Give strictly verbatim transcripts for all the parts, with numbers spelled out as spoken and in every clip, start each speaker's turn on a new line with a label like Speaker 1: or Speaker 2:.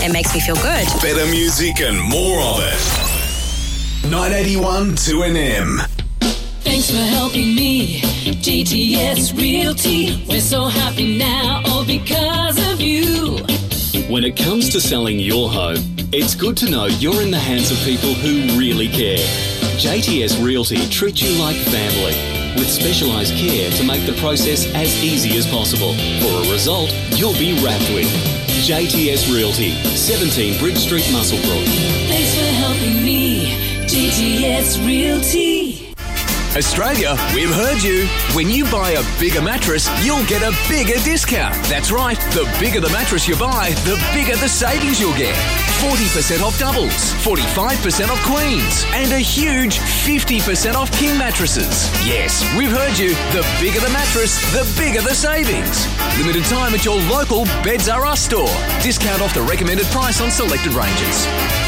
Speaker 1: It makes me feel good.
Speaker 2: Better music and more of it. nine eighty-one two N M.
Speaker 3: Thanks for helping me, J T S Realty. We're so happy now, all because of you.
Speaker 4: When it comes to selling your home, it's good to know you're in the hands of people who really care. J T S Realty treats you like family, with specialised care to make the process as easy as possible. For a result you'll be wrapped with. J T S Realty, seventeen Bridge Street, Muswellbrook.
Speaker 3: Thanks for helping me, J T S Realty.
Speaker 5: Australia, we've heard you. When you buy a bigger mattress, you'll get a bigger discount. That's right. The bigger the mattress you buy, the bigger the savings you'll get. forty percent off doubles, forty-five percent off queens, and a huge fifty percent off king mattresses. Yes, we've heard you. The bigger the mattress, the bigger the savings. Limited time at your local Beds R Us store. Discount off the recommended price on selected ranges.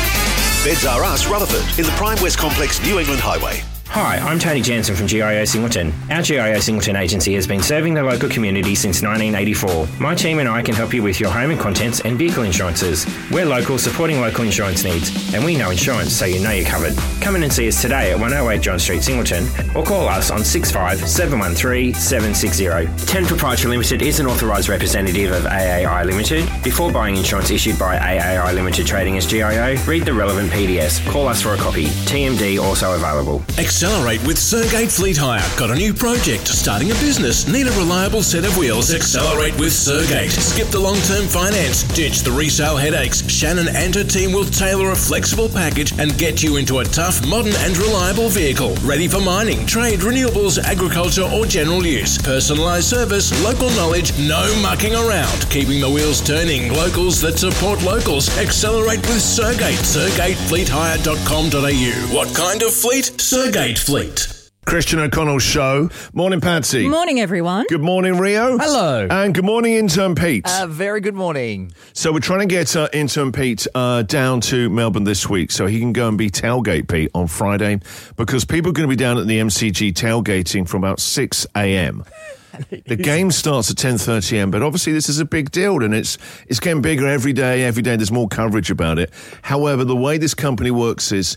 Speaker 6: Beds R Us, Rutherford, in the Prime West Complex, New England Highway.
Speaker 7: Hi, I'm Tony Jansen from G I O Singleton. Our G I O Singleton agency has been serving the local community since nineteen eighty-four. My team and I can help you with your home and contents and vehicle insurances. We're local, supporting local insurance needs, and we know insurance, so you know you're covered. Come in and see us today at one oh eight John Street, Singleton, or call us on six five seven one three seven six zero. ten Proprietary Limited is an authorised representative of A A I Limited. Before buying insurance issued by A A I Limited trading as G I O, read the relevant P D S. Call us for a copy. T M D also available.
Speaker 2: Accelerate with Sergate Fleet Hire. Got a new project? Starting a business? Need a reliable set of wheels? Accelerate with Sergate. Skip the long-term finance. Ditch the resale headaches. Shannon and her team will tailor a flexible package and get you into a tough, modern and reliable vehicle. Ready for mining, trade, renewables, agriculture or general use. Personalised service, local knowledge, no mucking around. Keeping the wheels turning. Locals that support locals. Accelerate with Sergate. sergate fleet hire dot com dot a u. What kind of fleet? Sergate Fleet.
Speaker 8: Christian O'Connell's show. Morning, Patsy.
Speaker 9: Morning, everyone.
Speaker 8: Good morning, Rio.
Speaker 10: Hello.
Speaker 8: And good morning, Intern Pete.
Speaker 10: Uh, very good morning.
Speaker 8: So we're trying to get uh, Intern Pete uh, down to Melbourne this week so he can go and be Tailgate Pete on Friday, because people are going to be down at the M C G tailgating from about six a.m. The game starts at ten thirty a.m, but obviously this is a big deal, and it's it's getting bigger every day. Every day there's more coverage about it. However, the way this company works is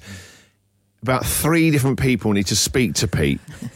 Speaker 8: about three different people need to speak to Pete.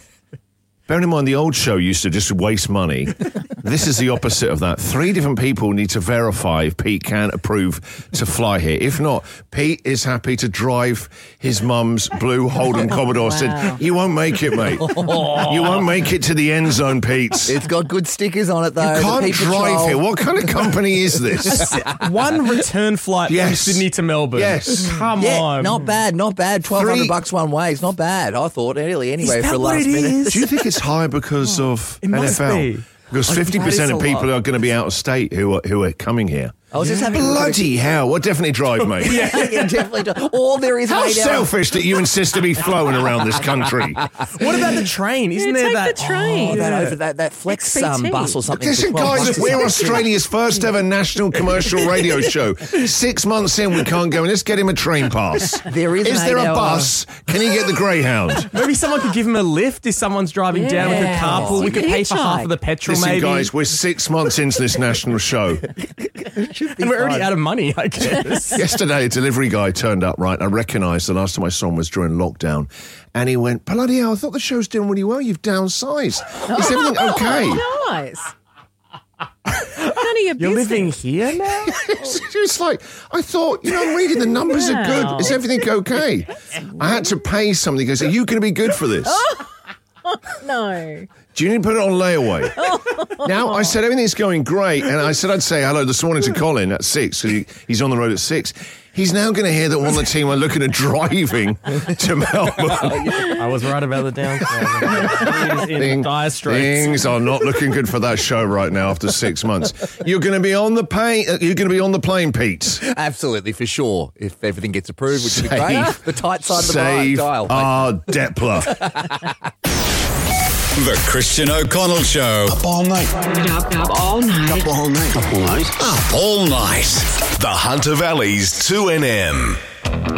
Speaker 8: Bearing in mind, the old show used to just waste money. This is the opposite of that. Three different people need to verify if Pete can approve to fly here. If not, Pete is happy to drive his mum's blue Holden Commodore.
Speaker 9: Wow.
Speaker 8: Said, you won't make it, mate. You won't make it to the end zone, Pete.
Speaker 10: It's got good stickers on it, though.
Speaker 8: You can't
Speaker 10: The Pete
Speaker 8: drive
Speaker 10: Patrol.
Speaker 8: here. What kind of company is this?
Speaker 11: One return flight
Speaker 8: Yes.
Speaker 11: from Sydney to Melbourne.
Speaker 8: Yes.
Speaker 11: Come
Speaker 10: Yeah,
Speaker 11: on.
Speaker 10: not bad, not bad. twelve hundred
Speaker 8: Three-
Speaker 10: bucks one way. It's not bad, I thought, early anyway,
Speaker 11: Is that
Speaker 10: for
Speaker 11: what
Speaker 10: last
Speaker 11: it
Speaker 10: minute.
Speaker 11: is?
Speaker 8: Do you think it's high because of
Speaker 11: it must
Speaker 8: N F L?
Speaker 11: be.
Speaker 8: Because
Speaker 11: I think
Speaker 8: fifty
Speaker 11: that
Speaker 8: percent
Speaker 11: is
Speaker 8: of
Speaker 11: a
Speaker 8: people
Speaker 11: lot.
Speaker 8: are going to be out of state who are, who are coming here.
Speaker 10: I was just having a look at
Speaker 8: Bloody hell. Well, definitely drive, mate.
Speaker 10: yeah, yeah, definitely. do- All there is
Speaker 8: How
Speaker 10: made out.
Speaker 8: selfish that you insist to be flown around this country.
Speaker 11: What about the train? Isn't
Speaker 9: Yeah,
Speaker 11: there
Speaker 9: take
Speaker 11: that?
Speaker 9: the train.
Speaker 10: Oh, that,
Speaker 11: Yeah.
Speaker 10: over, that, that Flex
Speaker 9: X B
Speaker 10: um,
Speaker 9: T.
Speaker 10: bus or something.
Speaker 8: Listen,
Speaker 10: for twelve
Speaker 8: guys,
Speaker 10: bucks or
Speaker 8: we're
Speaker 10: something.
Speaker 8: Australia's first ever national commercial radio show. Six months in, we can't go in. Let's get him a train pass.
Speaker 10: There is
Speaker 8: Is
Speaker 10: an
Speaker 8: there a
Speaker 10: eight-hour-
Speaker 8: bus? Can he get the Greyhound?
Speaker 11: Maybe someone could give him a lift if someone's driving down. We could
Speaker 9: Yeah.
Speaker 11: carpool. We
Speaker 9: You
Speaker 11: could
Speaker 9: could
Speaker 11: pay for half
Speaker 9: hitchhike.
Speaker 11: of the petrol,
Speaker 8: Listen,
Speaker 11: maybe.
Speaker 8: guys, we're six months into this national show.
Speaker 11: and we're already out of money, I guess.
Speaker 8: Yesterday, a delivery guy turned up, right? I recognised the last time I saw him was during lockdown. And he went, bloody hell, I thought the show's doing really well. You've downsized. Is everything okay?
Speaker 9: Nice. None of your
Speaker 11: You're
Speaker 9: business.
Speaker 11: living here now?
Speaker 8: It's just like, I thought, you know, I'm reading the numbers are good. Is everything okay? I had to pay somebody. He goes, are you going to be good for this?
Speaker 9: No.
Speaker 8: Do you need to put it on layaway? Now, I said everything's going great, and I said I'd say hello this morning to Colin at six, because he, he's on the road at six. He's now going to hear that one of the team are looking at driving to Melbourne.
Speaker 11: I was right about the downside. in
Speaker 8: Thing-
Speaker 11: dire straits.
Speaker 8: Things are not looking good for that show right now after six months. You're going to be on the plane. You're going to be on the plane, Pete.
Speaker 10: Absolutely, for sure. If everything gets approved, which would be
Speaker 8: Save-
Speaker 10: great. The tight side of the
Speaker 8: Save
Speaker 10: dial.
Speaker 8: our Depler.
Speaker 2: The Christian O'Connell Show. Up all night.
Speaker 1: Up, up all night.
Speaker 2: Up all night. Up all night. Up all night. The Hunter Valley's two N M.